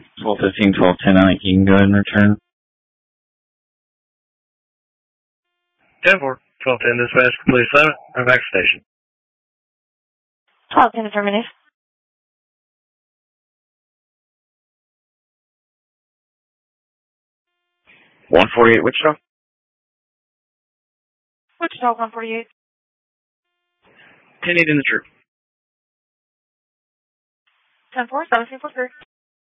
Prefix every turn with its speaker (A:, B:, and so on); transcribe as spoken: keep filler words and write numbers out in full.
A: twelve fifteen, twelve ten, I think you can go ahead and return.
B: ten four, twelve ten, dispatch, complete assignment. I'm back to station.
C: twelve ten, affirmative.
A: one forty-eight, Wichita?
C: Wichita, one forty-eight.
A: ten eight in the troop.
C: ten four, seventeen four three.